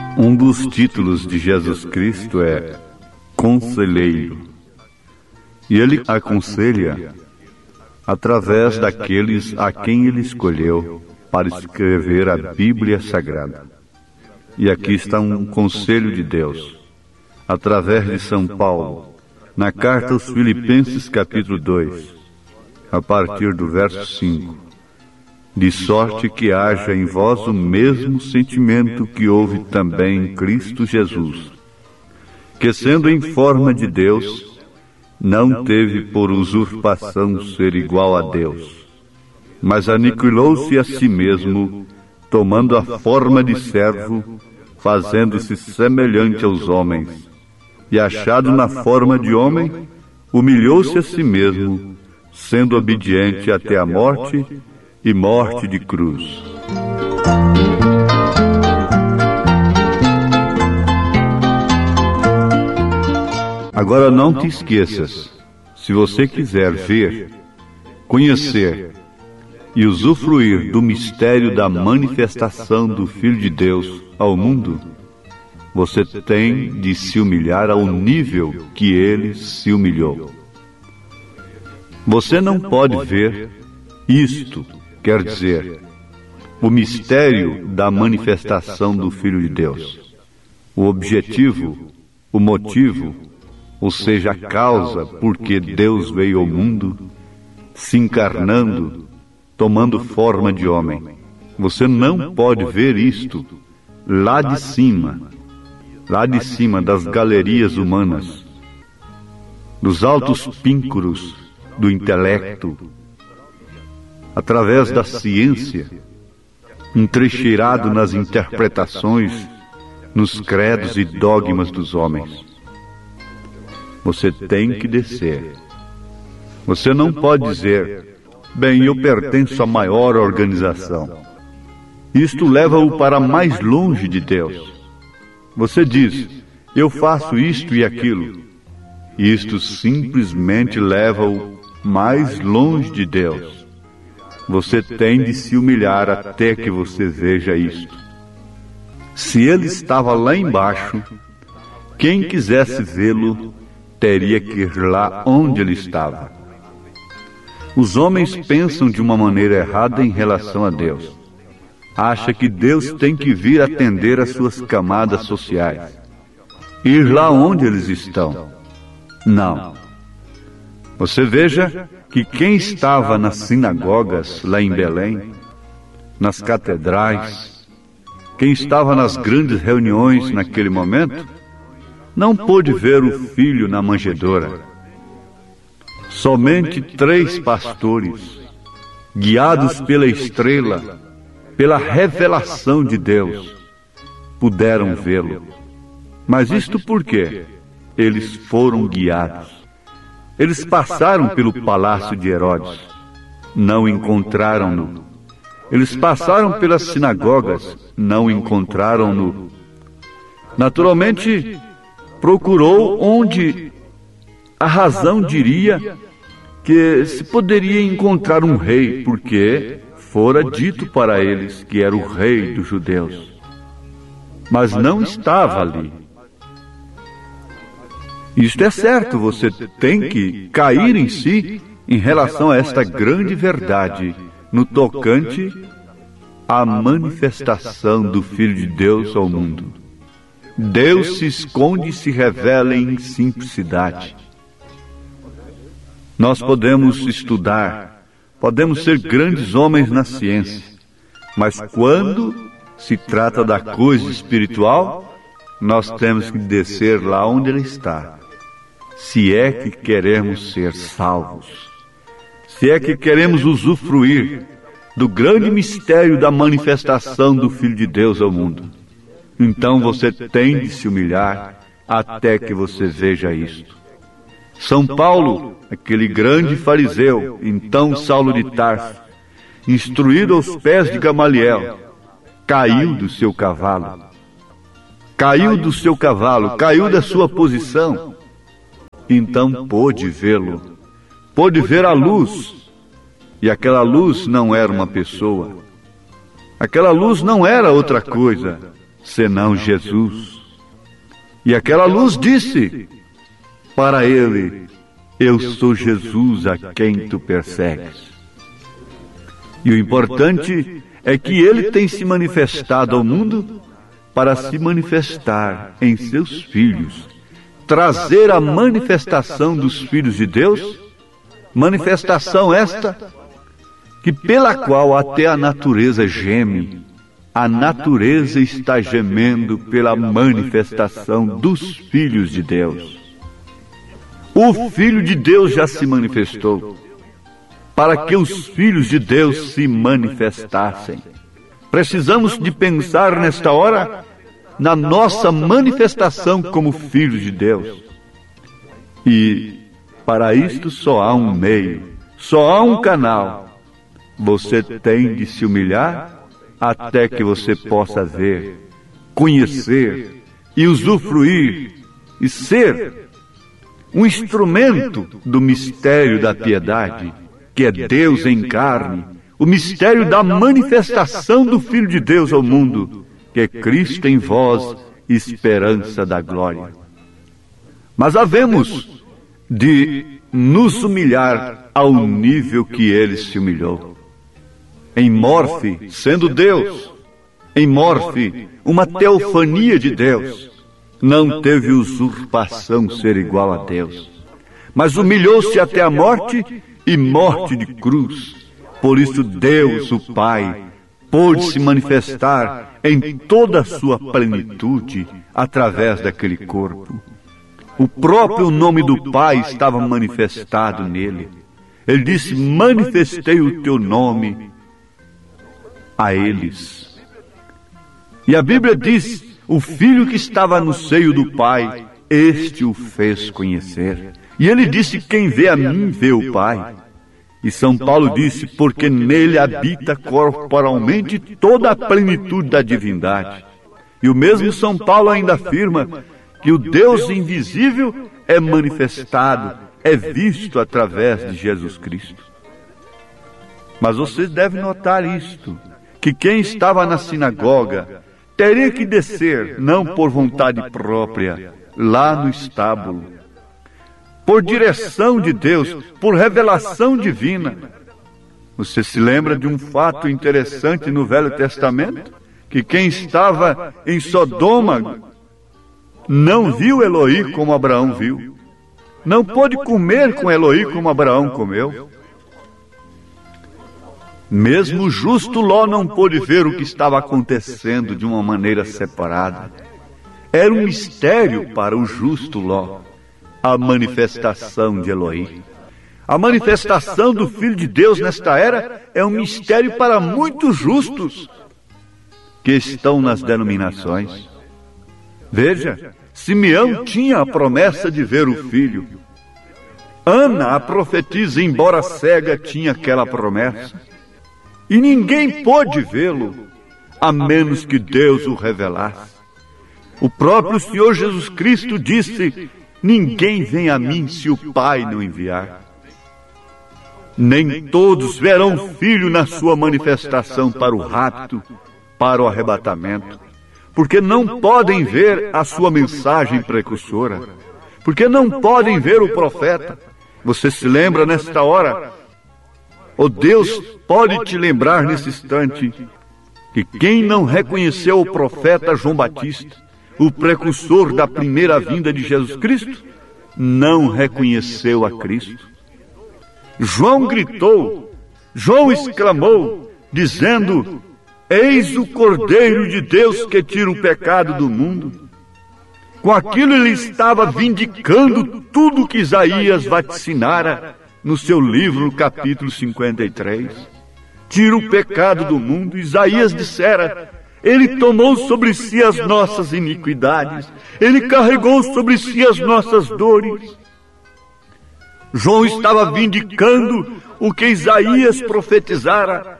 Um dos títulos de Jesus Cristo é Conselheiro. E Ele aconselha através daqueles a quem Ele escolheu para escrever a Bíblia Sagrada. E aqui está um conselho de Deus, através de São Paulo, na carta aos Filipenses capítulo 2, a partir do verso 5. De sorte que haja em vós o mesmo sentimento que houve também em Cristo Jesus, que sendo em forma de Deus, não teve por usurpação ser igual a Deus, mas aniquilou-se a si mesmo, tomando a forma de servo, fazendo-se semelhante aos homens, e achado na forma de homem, humilhou-se a si mesmo, sendo obediente até a morte e morte de cruz. Agora não te esqueças, se você quiser ver, conhecer e usufruir do mistério da manifestação do Filho de Deus ao mundo, você tem de se humilhar ao nível que Ele se humilhou. Você não pode ver isto, quer dizer, o mistério da manifestação do Filho de Deus, o objetivo, o motivo, ou seja, a causa por que Deus veio ao mundo, se encarnando, tomando forma de homem. Você não pode ver isto lá de cima das galerias humanas, dos altos píncaros do intelecto, através da ciência, entrecheirado nas interpretações, nos credos e dogmas dos homens. Você tem que descer. Você não pode dizer, bem, eu pertenço à maior organização. Isto leva-o para mais longe de Deus. Você diz, eu faço isto e aquilo. Isto simplesmente leva-o mais longe de Deus. Você tem de se humilhar até que você veja isto. Se ele estava lá embaixo, quem quisesse vê-lo teria que ir lá onde ele estava. Os homens pensam de uma maneira errada em relação a Deus. Acha que Deus tem que vir atender às suas camadas sociais, ir lá onde eles estão. Não. Você veja que quem estava nas sinagogas lá em Belém, nas catedrais, quem estava nas grandes reuniões naquele momento, não pôde ver o filho na manjedoura. Somente 3 pastores, guiados pela estrela, pela revelação de Deus, puderam vê-lo. Mas isto por quê? Eles foram guiados. Eles passaram pelo palácio de Herodes, não encontraram-no. Eles passaram pelas sinagogas, não encontraram-no. Naturalmente, procurou onde a razão diria que se poderia encontrar um rei, porque fora dito para eles que era o rei dos judeus. Mas não estava ali. Isto é certo, você tem que cair em si em relação a esta grande verdade no tocante à manifestação do Filho de Deus ao mundo. Deus se esconde e se revela em simplicidade. Nós podemos estudar, podemos ser grandes homens na ciência, mas quando se trata da coisa espiritual, nós temos que descer lá onde Ele está. Se é que queremos ser salvos, se é que queremos usufruir do grande mistério da manifestação do Filho de Deus ao mundo, então você tem de se humilhar até que você veja isto. São Paulo, aquele grande fariseu, então Saulo de Tarso, instruído aos pés de Gamaliel, caiu do seu cavalo. Caiu da sua posição. Então pôde vê-lo, pôde ver a luz, e aquela luz não era uma pessoa, aquela luz não era outra coisa, senão Jesus. E aquela luz disse para ele: eu sou Jesus a quem tu persegues. E o importante é que ele tem se manifestado ao mundo para se manifestar em seus filhos, trazer a manifestação dos filhos de Deus, manifestação esta que pela qual até a natureza geme. A natureza está gemendo pela manifestação dos filhos de Deus. O Filho de Deus já se manifestou, para que os filhos de Deus se manifestassem. Precisamos de pensar nesta hora na nossa manifestação como filhos de Deus. E para isto só há um meio, só há um canal. Você tem de se humilhar até que você possa ver, conhecer e usufruir e ser um instrumento do mistério da piedade, que é Deus em carne, o mistério da manifestação do Filho de Deus ao mundo, que é Cristo em vós, esperança da glória. Mas havemos de nos humilhar ao nível que ele se humilhou. Em morfe, sendo Deus, em morfe, uma teofania de Deus, não teve usurpação ser igual a Deus, mas humilhou-se até a morte e morte de cruz. Por isso Deus, o Pai, pôde se manifestar em toda a sua plenitude através daquele corpo. O próprio nome do Pai estava manifestado nele. Ele disse: manifestei o teu nome a eles. E a Bíblia diz: o filho que estava no seio do Pai, este o fez conhecer. E ele disse: quem vê a mim, vê o Pai. E São Paulo disse: porque nele habita corporalmente toda a plenitude da divindade. E o mesmo São Paulo ainda afirma que o Deus invisível é manifestado, é visto através de Jesus Cristo. Mas vocês devem notar isto, que quem estava na sinagoga teria que descer, não por vontade própria, lá no estábulo, por direção de Deus, por revelação divina. Você se lembra de um fato interessante no Velho Testamento? Que quem estava em Sodoma não viu Eloí como Abraão viu. Não pôde comer com Eloí como Abraão comeu. Mesmo o justo Ló não pôde ver o que estava acontecendo de uma maneira separada. Era um mistério para o justo Ló, a manifestação de Eloí. A manifestação do Filho de Deus nesta era é um mistério para muitos justos que estão nas denominações. Veja, Simeão tinha a promessa de ver o Filho. Ana, a profetisa, embora cega, tinha aquela promessa. E ninguém pôde vê-lo, a menos que Deus o revelasse. O próprio Senhor Jesus Cristo disse: ninguém vem a mim se o Pai não enviar. Nem todos verão o Filho na sua manifestação para o rapto, para o arrebatamento, porque não podem ver a sua mensagem precursora, porque não podem ver o profeta. Você se lembra nesta hora? Oh, Deus pode te lembrar nesse instante que quem não reconheceu o profeta João Batista, o precursor da primeira vinda de Jesus Cristo, não reconheceu a Cristo. João gritou, João exclamou, dizendo: eis o Cordeiro de Deus que tira o pecado do mundo. Com aquilo ele estava vindicando tudo que Isaías vaticinara no seu livro, no capítulo 53. Tira o pecado do mundo. Isaías dissera: ele tomou sobre si as nossas iniquidades, ele carregou sobre si as nossas dores. João estava vindicando o que Isaías profetizara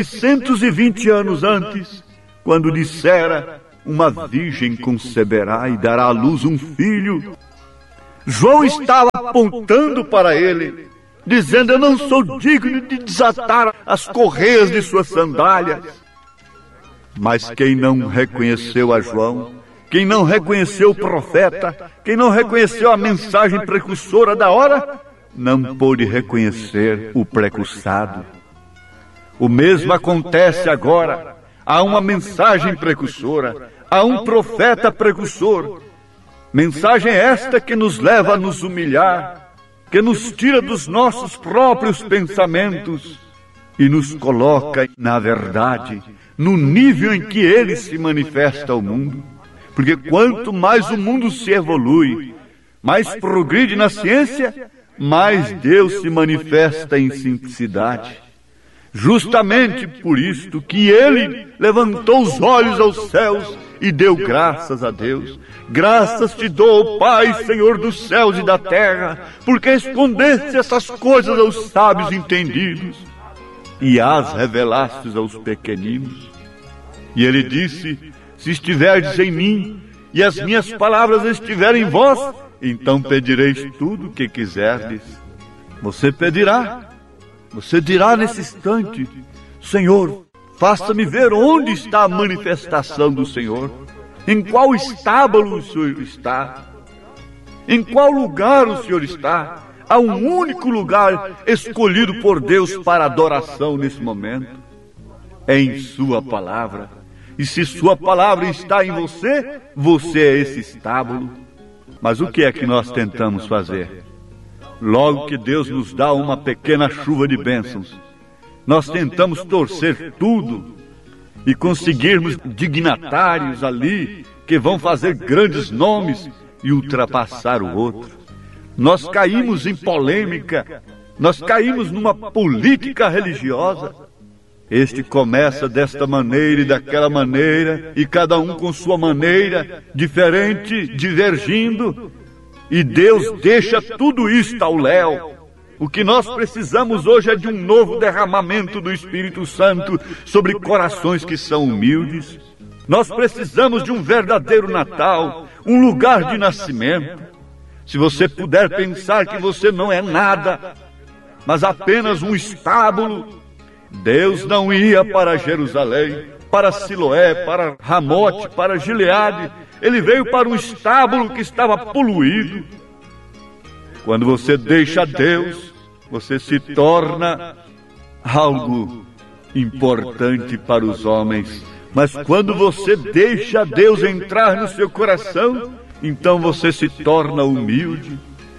720 anos antes, quando dissera: uma virgem conceberá e dará à luz um filho. João estava apontando para ele, dizendo: eu não sou digno de desatar as correias de suas sandálias. Mas quem não reconheceu a João, quem não reconheceu o profeta, quem não reconheceu a mensagem precursora da hora, não pôde reconhecer o precursado. O mesmo acontece agora. Há uma mensagem precursora, há um profeta precursor. Mensagem esta que nos leva a nos humilhar, que nos tira dos nossos próprios pensamentos e nos coloca, na verdade, no nível em que ele se manifesta ao mundo. Porque quanto mais o mundo se evolui, mais progride na ciência, mais Deus se manifesta em simplicidade. Justamente por isto que ele levantou os olhos aos céus e deu graças a Deus. Graças te dou, Pai, Senhor dos céus e da terra, porque escondeste essas coisas aos sábios entendidos e as revelastes aos pequeninos. E ele disse: se estiverdes em mim e as minhas palavras estiverem em vós, então pedireis tudo o que quiserdes. Você pedirá. Você dirá nesse instante: Senhor, faça-me ver onde está a manifestação do Senhor. Em qual estábulo o Senhor está? Em qual lugar o Senhor está? Há um único lugar escolhido por Deus para adoração nesse momento. É em sua palavra. E se sua palavra está em você, você é esse estábulo. Mas o que é que nós tentamos fazer? Logo que Deus nos dá uma pequena chuva de bênçãos, nós tentamos torcer tudo e conseguirmos dignatários ali que vão fazer grandes nomes e ultrapassar o outro. Nós caímos em polêmica, nós caímos numa política religiosa. Este começa desta maneira e daquela maneira, e cada um com sua maneira, diferente, divergindo. E Deus deixa tudo isto ao léu. O que nós precisamos hoje é de um novo derramamento do Espírito Santo sobre corações que são humildes. Nós precisamos de um verdadeiro Natal, um lugar de nascimento. Se você puder pensar que você não é nada, mas apenas um estábulo, Deus não ia para Jerusalém, para Siloé, para Ramote, para Gileade. Ele veio para um estábulo que estava poluído. Quando você deixa Deus, você se torna algo importante para os homens. Mas quando você deixa Deus entrar no seu coração, então você se torna humilde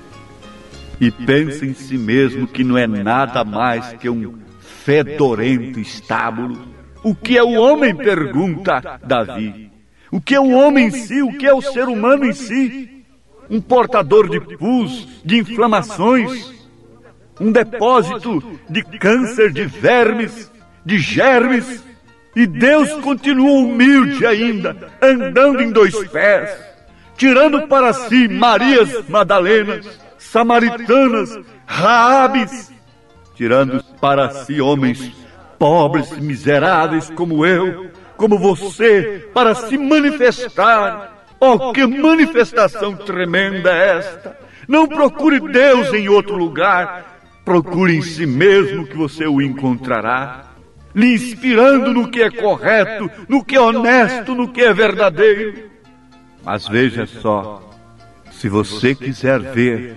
e pensa em si mesmo que não é nada mais que um fedorento estábulo. O que é o homem? Pergunta Davi. O que é o homem em si? O que é o ser humano em si? Um portador de pus, de inflamações, um depósito de câncer, de vermes, de germes. E Deus continua humilde ainda, andando em dois pés, tirando para si Marias Madalenas, Samaritanas, Raabes, tirando para si homens pobres, miseráveis como eu, como você, para se manifestar. Oh, que manifestação tremenda é esta! Não procure Deus em outro lugar, procure em si mesmo que você o encontrará, lhe inspirando no que é correto, no que é honesto, no que é verdadeiro. Mas veja só, se você quiser ver,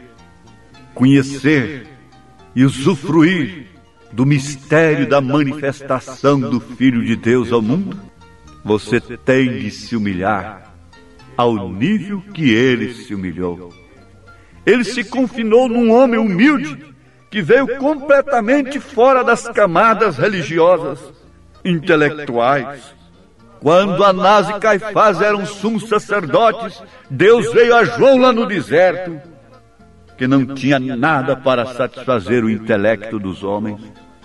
conhecer e usufruir do mistério da manifestação do Filho de Deus ao mundo, você tem de se humilhar ao nível que ele se humilhou. Ele se confinou num homem humilde que veio completamente fora das camadas religiosas, intelectuais. Quando Anás e Caifás eram sumos sacerdotes, Deus veio a João lá no deserto, que não tinha nada para satisfazer o intelecto dos homens,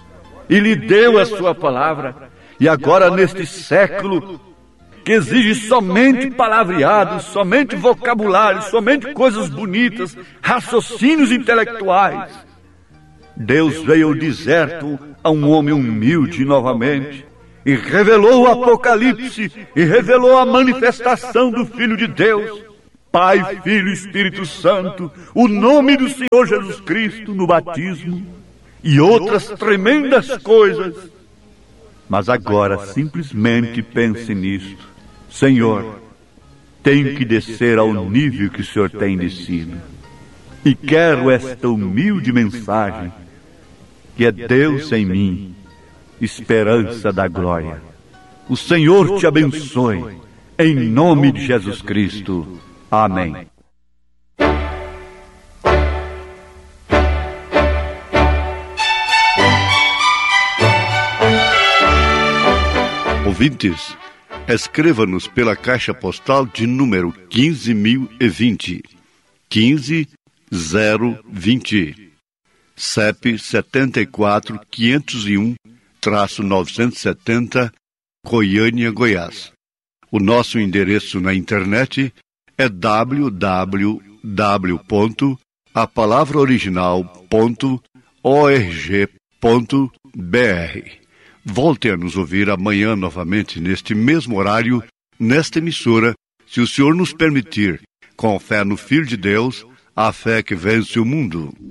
e lhe deu a sua palavra. E agora, neste século que exige somente palavreados, somente vocabulário, somente coisas bonitas, raciocínios intelectuais, Deus veio ao deserto a um homem humilde novamente e revelou o Apocalipse e revelou a manifestação do Filho de Deus, Pai, Filho e Espírito Santo, o nome do Senhor Jesus Cristo no batismo e outras tremendas coisas Mas agora simplesmente pense nisto. Senhor, tenho que descer ao nível que o Senhor tem descido. E quero esta humilde mensagem, que é Deus em mim, esperança da glória. O Senhor te abençoe, em nome de Jesus Cristo. Amém. Ouvintes, escreva-nos pela caixa postal de número 15.020, 15020, CEP 74.501-970, Goiânia, Goiás. O nosso endereço na internet é www.apalavraoriginal.org.br. Volte a nos ouvir amanhã novamente neste mesmo horário, nesta emissora, se o Senhor nos permitir, com fé no Filho de Deus, a fé que vence o mundo.